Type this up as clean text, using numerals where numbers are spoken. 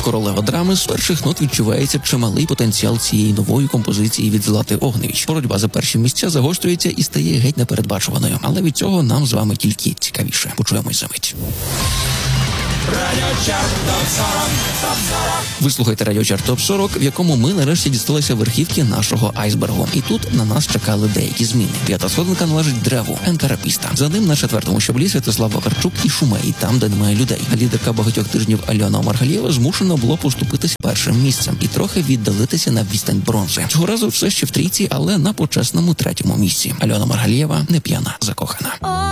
Королева драми з перших нот відчувається чималий потенціал цієї нової композиції від Злати Огневич. Боротьба за перші місця загострюється і стає геть непередбачуваною. Але від цього нам з вами тільки цікавіше. Почуємось за мить. Ви слухаєте Радіочарт Топ 40, в якому ми нарешті дісталися верхівки нашого айсбергу. І тут на нас чекали деякі зміни. П'ята сходинка належить Древу, Ентерапіста. За ним на четвертому щаблі Святослав Вакарчук і Шумей, там, де немає людей. А лідерка багатьох тижнів Альона Маргалієва змушено було поступитися першим місцем і трохи віддалитися на відстань бронзи. Цього разу все ще в трійці, але на почесному третьому місці. Альона Маргалієва не п'яна, закохана.